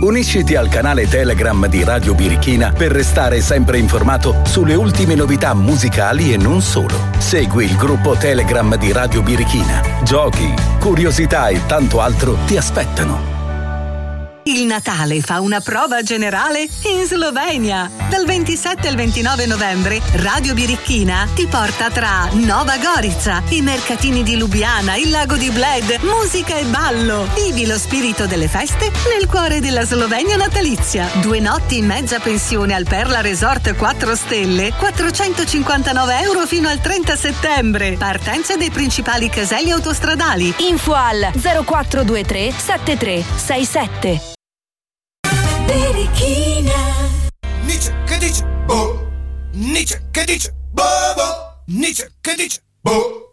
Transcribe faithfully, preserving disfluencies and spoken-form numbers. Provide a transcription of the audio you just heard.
Unisciti al canale Telegram di Radio Birichina per restare sempre informato sulle ultime novità musicali e non solo. Segui il gruppo Telegram di Radio Birichina. Giochi, curiosità e tanto altro ti aspettano. Il Natale fa una prova generale in Slovenia. Dal ventisette al ventinove novembre Radio Birichina ti porta tra Nova Gorica, i mercatini di Lubiana, il lago di Bled, musica e ballo. Vivi lo spirito delle feste nel cuore della Slovenia natalizia. Due notti in mezza pensione al Perla Resort quattro stelle, quattrocentocinquantanove euro fino al trenta settembre. Partenza dei principali caselli autostradali. Info al zero quattro due tre sette tre sei sette. Birichina. Nietzsche che dice boh, Nietzsche che dice boh boh, Nietzsche che dice boh.